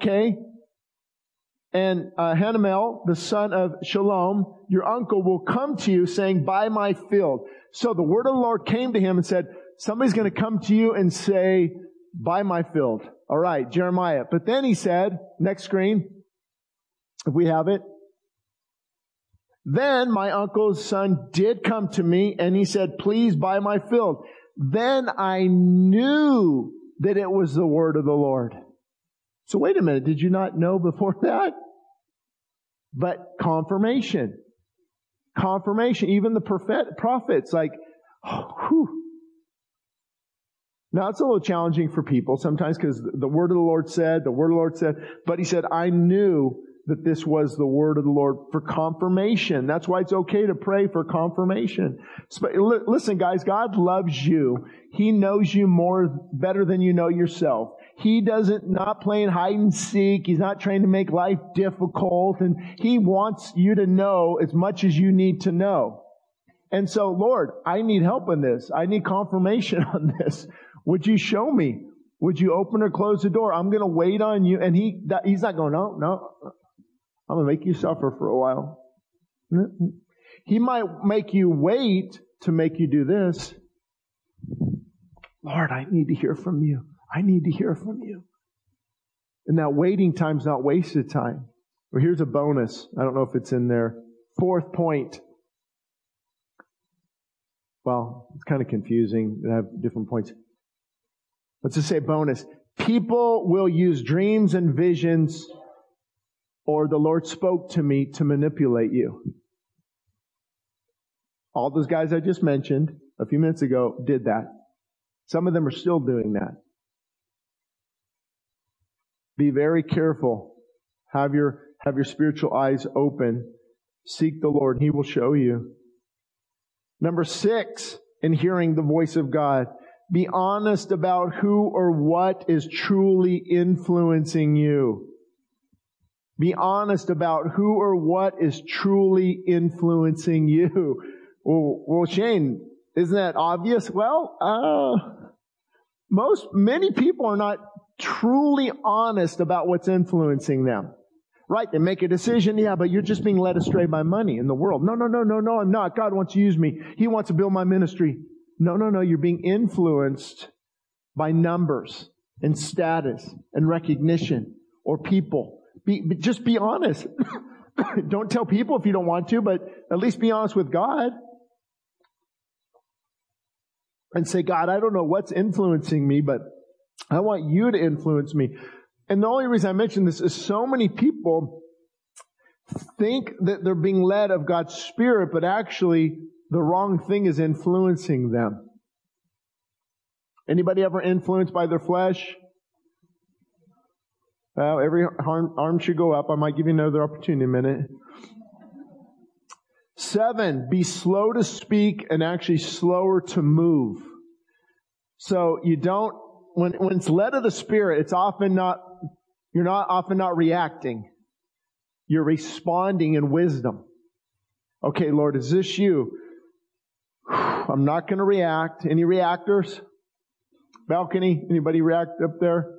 okay. And Hanamel, the son of Shalom, your uncle, will come to you saying, buy my field. So the word of the Lord came to him and said, somebody's going to come to you and say, buy my field. All right, Jeremiah. But then he said, next screen, if we have it. Then my uncle's son did come to me and he said, please buy my field. Then I knew that it was the word of the Lord. So wait a minute, did you not know before that? But confirmation. Confirmation. Even the prophets, like, whew. Now it's a little challenging for people sometimes because the word of the Lord said, but he said, I knew that this was the word of the Lord for confirmation. That's why it's okay to pray for confirmation. Listen, guys, God loves you. He knows you better than you know yourself. He not playing hide and seek. He's not trying to make life difficult. And He wants you to know as much as you need to know. And so, Lord, I need help in this. I need confirmation on this. Would you show me? Would you open or close the door? I'm going to wait on you. And He's not going, no. I'm going to make you suffer for a while. He might make you wait to make you do this. Lord, I need to hear from you. I need to hear from you. And that waiting time's not wasted time. Well, here's a bonus. I don't know if it's in there. Fourth point. Well, it's kind of confusing to have different points. Let's just say bonus. People will use dreams and visions, or the Lord spoke to me to manipulate you. All those guys I just mentioned a few minutes ago did that. Some of them are still doing that. Be very careful. Have your spiritual eyes open. Seek the Lord. He will show you. Number 6, in hearing the voice of God, be honest about who or what is truly influencing you. Be honest about who or what is truly influencing you. Well, Shane, isn't that obvious? Well, many people are not truly honest about what's influencing them. Right? They make a decision. Yeah, but you're just being led astray by money in the world. No, I'm not. God wants to use me. He wants to build my ministry. No. You're being influenced by numbers and status and recognition or people. Just be honest. Don't tell people if you don't want to, but at least be honest with God. And say, God, I don't know what's influencing me, but I want you to influence me. And the only reason I mention this is so many people think that they're being led of God's Spirit, but actually the wrong thing is influencing them. Anybody ever influenced by their flesh? Well, every arm should go up. I might give you another opportunity in a minute. 7, be slow to speak and actually slower to move. So you don't, when it's led of the Spirit, it's often not, you're often not reacting. You're responding in wisdom. Okay, Lord, is this you? I'm not going to react. Any reactors? Balcony? Anybody react up there?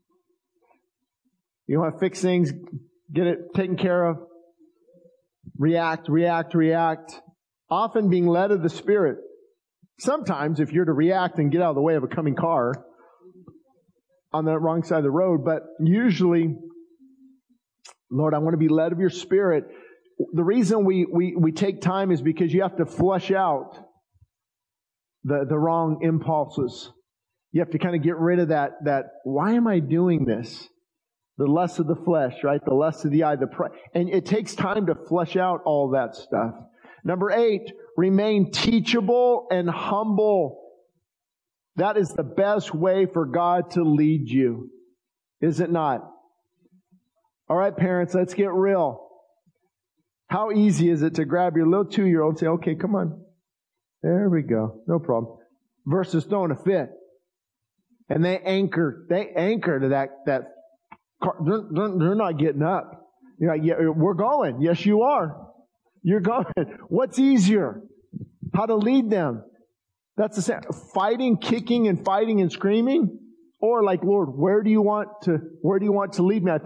You want to fix things, get it taken care of. React. Often being led of the Spirit. Sometimes if you're to react and get out of the way of a coming car on the wrong side of the road, but usually, Lord, I want to be led of your Spirit. The reason we take time is because you have to flush out the wrong impulses. You have to kind of get rid of that why am I doing this? The lust of the flesh, right? The lust of the eye, and it takes time to flesh out all that stuff. Number 8, remain teachable and humble. That is the best way for God to lead you. Is it not? All right, parents, let's get real. How easy is it to grab your little 2-year-old and say, okay, come on. There we go. No problem. Versus throwing a fit. And they anchor to that car. They're not getting up. You're like, yeah, we're going. Yes, you are. You're going. What's easier? How to lead them? That's the same. Fighting, kicking, and fighting and screaming, or like, Lord, where do you want to lead me?